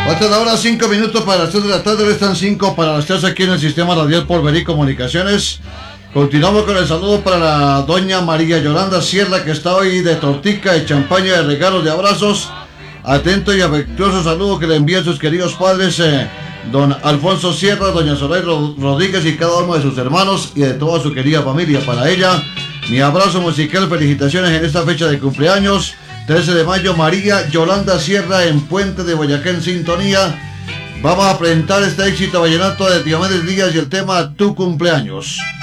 Hasta la hora 5 minutos para las 3 de la tarde, restan 5 para las 3 aquí en el sistema radial Porvenir Comunicaciones. Continuamos con el saludo para la doña María Yolanda Sierra, que está hoy de tortica, de champaña, de regalos, de abrazos. Atento y afectuoso saludo que le envían sus queridos padres, don Alfonso Sierra, doña Soledad Rodríguez y cada uno de sus hermanos y de toda su querida familia. Para ella, mi abrazo musical, felicitaciones en esta fecha de cumpleaños, 13 de mayo, María Yolanda Sierra en Puente de Boyacá en sintonía. Vamos a presentar este éxito vallenato de Diomedes Díaz y el tema Tu Cumpleaños.